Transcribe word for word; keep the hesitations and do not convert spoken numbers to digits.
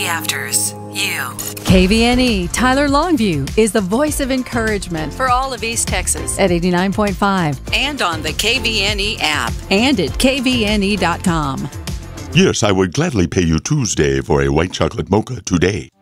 Afters. You. K V N E Tyler Longview is the voice of encouragement for all of East Texas at eighty-nine point five And on the K V N E app. and at K V N E dot com. Yes, I would gladly pay you Tuesday for a white chocolate mocha today.